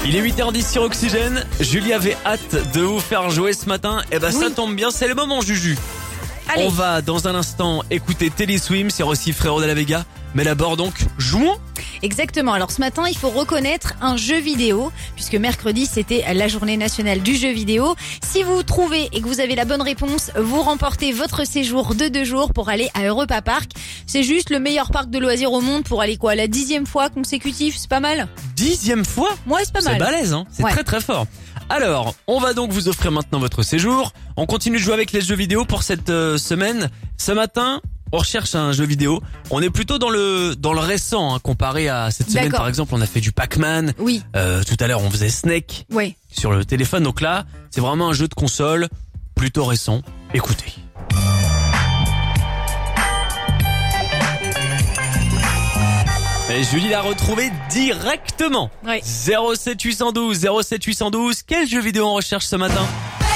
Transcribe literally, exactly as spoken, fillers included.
Il est huit heures dix sur Oxygène. Julie avait hâte de vous faire jouer ce matin. Et ben, oui. Ça tombe bien, c'est le moment, Juju. Allez. On va dans un instant écouter Teddy Swims, c'est aussi Frérot de la Vega. Mais d'abord donc, jouons. Exactement. Alors ce matin, il faut reconnaître un jeu vidéo, puisque mercredi, c'était la journée nationale du jeu vidéo. Si vous trouvez et que vous avez la bonne réponse, vous remportez votre séjour de deux jours pour aller à Europa Park. C'est juste le meilleur parc de loisirs au monde pour aller quoi, la dixième fois consécutive, c'est pas mal. Dixième fois? Ouais, c'est pas mal. C'est balèze, hein. C'est ouais. très très fort. Alors, on va donc vous offrir maintenant votre séjour. On continue de jouer avec les jeux vidéo pour cette euh, semaine. Ce matin, on recherche un jeu vidéo. On est plutôt dans le dans le récent, hein, comparé à cette semaine. D'accord. Par exemple, on a fait du Pac-Man. Oui. Euh, tout à l'heure, on faisait Snake. Oui. Sur le téléphone. Donc là, c'est vraiment un jeu de console plutôt récent. Écoutez. Et Julie l'a retrouvé directement. Ouais. zéro sept huit un deux zéro sept huit un deux. Quel jeu vidéo on recherche ce matin?